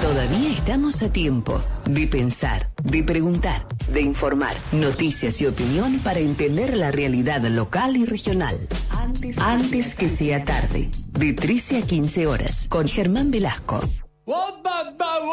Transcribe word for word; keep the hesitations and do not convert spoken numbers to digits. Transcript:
Todavía estamos a tiempo de pensar, de preguntar, de informar. Noticias y opinión para entender la realidad local y regional. Antes, Antes que sea tarde. De trece a quince horas. Con Germán Velasco.